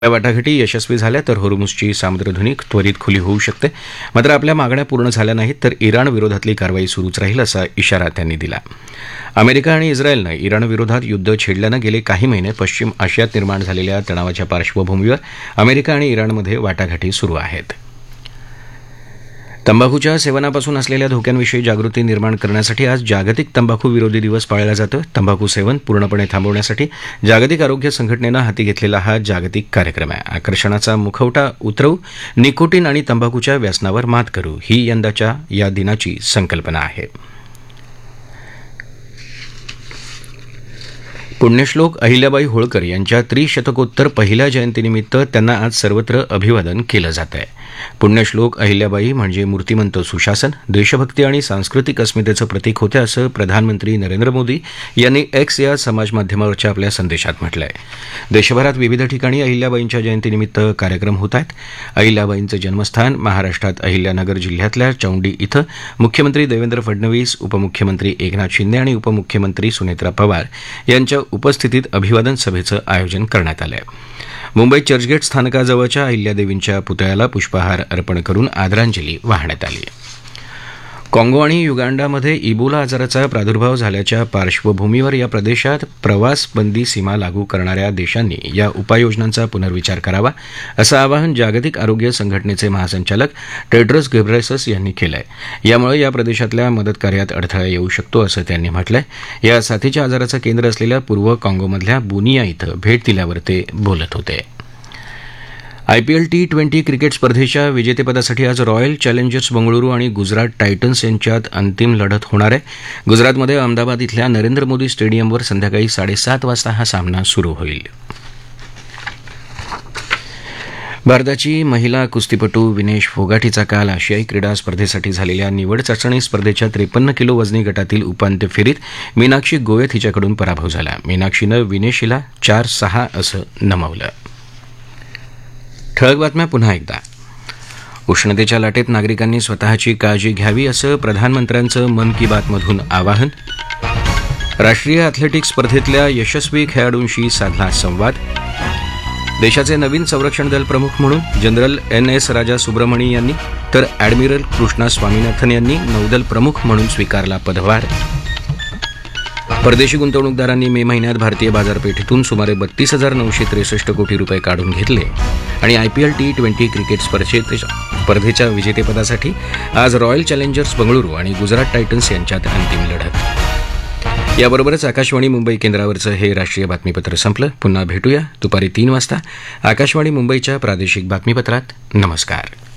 या वाटाघाटी यशस्वी झाल्या तर होर्मुझची सामुद्रधुनी त्वरित खुली होऊ शकते. मात्र आपल्या मागण्या पूर्ण झाल्या नाहीत तर इराण विरोधातली कारवाई सुरूच राहील असा इशारा त्यांनी दिला. अमेरिका आणि इस्रायलनं इराणविरोधात युद्ध छेडल्यानं गेले काही महिने पश्चिम आशियात निर्माण झालेल्या तणावाच्या पार्श्वभूमीवर अमेरिका आणि इराणमध्ये वाटाघाटी सुरू आहेत. तंबाखूच्या सेवनापासून असलेल्या धोक्यांविषयी जागृती निर्माण करण्यासाठी आज जागतिक तंबाखू विरोधी दिवस पाळला जातो. तंबाखू सेवन पूर्णपणे थांबवण्यासाठी जागतिक आरोग्य संघटनेनं हाती घेतलेला हा जागतिक कार्यक्रम आहे. आकर्षणाचा मुखवटा उतरवू, निकोटीन आणि तंबाखूच्या व्यसनावर मात करू ही यंदाच्या या दिनाची संकल्पना आहे. पुण्यश्लोक अहिल्याबाई होळकर यांच्या त्रिशतकोत्तर पहिल्या जयंतीनिमित्त त्यांना आज सर्वत्र अभिवादन केलं जात आहे. पुण्यश्लोक अहिल्याबाई म्हणजे मूर्तिमंत सुशासन, देशभक्ती आणि सांस्कृतिक अस्मितेचं प्रतीक होते असं प्रधानमंत्री नरेंद्र मोदी यांनी एक्स या समाजमाध्यमावरच्या आपल्या संदेशात म्हटलं आहे. देशभरात विविध ठिकाणी अहिल्याबाईंच्या जयंतीनिमित्त कार्यक्रम होत आहेत. अहिल्याबाईंचं जन्मस्थान महाराष्ट्रात अहिल्यानगर जिल्ह्यातल्या चौंडी इथं मुख्यमंत्री देवेंद्र फडणवीस, उपमुख्यमंत्री एकनाथ शिंदे आणि उपमुख्यमंत्री सुनेत्रा पवार यांच्या उपस्थितीत अभिवादन सभेचं आयोजन करण्यात आलं आहे. मुंबईत चर्चगेट स्थानकाजवळच्या अहिल्यादेवींच्या पुतळ्याला पुष्पहार अर्पण करून आदरांजली वाहण्यात आली. काँगो आणि युगांडामध्ये इबोला आजाराचा प्रादुर्भाव झाल्याच्या पार्श्वभूमीवर या प्रदेशात प्रवासबंदी सीमा लागू करणाऱ्या देशांनी या उपाययोजनांचा पुनर्विचार करावा असं आवाहन जागतिक आरोग्य संघटनेचे महासंचालक टेड्रोस घेब्रेयेसस यांनी केलं आहे. यामुळे या प्रदेशातल्या मदतकार्यात अडथळा येऊ शकतो असं त्यांनी म्हटलंय. या साथीच्या आजाराचं केंद्र असलेल्या पूर्व काँगोमधल्या बुनिया इथं भेट दिल्यावर ते बोलत होते. आयपीएल T20 क्रिकेट स्पर्धेच्या विजेतेपदासाठी आज रॉयल चॅलेंजर्स बंगळुरू आणि गुजरात टायटन्स यांच्यात अंतिम लढत होणार आहे. गुजरातमध्ये अहमदाबाद इथल्या नरेंद्र मोदी स्टेडियमवर संध्याकाळी 7:30 वाजता हा सामना सुरू होईल. भारताची महिला कुस्तीपटू विनेश फोगाटीचा काल आशियाई क्रीडा स्पर्धेसाठी झालेल्या निवड चाचणी स्पर्धेच्या 53 किलो वजनी गटातील उपांत्य फेरीत मीनाक्षी गोयत हिच्याकडून पराभव झाला. मीनाक्षीनं विनेश हिला 4-6 असं नमवलं. ठळक बातम्या पुन्हा एकदा. उष्णतेच्या लाटेत नागरिकांनी स्वतःची काळजी घ्यावी असं प्रधानमंत्र्यांचं मन की बातमधून आवाहन. राष्ट्रीय अॅथलेटिक्स स्पर्धेतल्या यशस्वी खेळाडूंशी साधला संवाद. देशाचे नवीन संरक्षण दल प्रमुख म्हणून जनरल NS राजा सुब्रमणी यांनी तर ॲडमिरल कृष्णा स्वामीनाथन यांनी नौदल प्रमुख म्हणून स्वीकारला पदभार. परदेशी गुंतवणूकदारांनी मे महिन्यात भारतीय बाजारपेठेतून सुमारे 32,963 कोटी रुपये काढून घेतले. आणि IPL T20 क्रिकेट स्पर्धेच्या विजेतेपदासाठी आज रॉयल चॅलेंजर्स बंगळुरू आणि गुजरात टायटन्स यांच्यात अंतिम लढत. याबरोबरच आकाशवाणी मुंबई केंद्रावरचं हे राष्ट्रीय बातमीपत्र संपलं. पुन्हा भेटूया दुपारी 3 वाजता आकाशवाणी मुंबईच्या प्रादेशिक बातमीपत्रात. नमस्कार.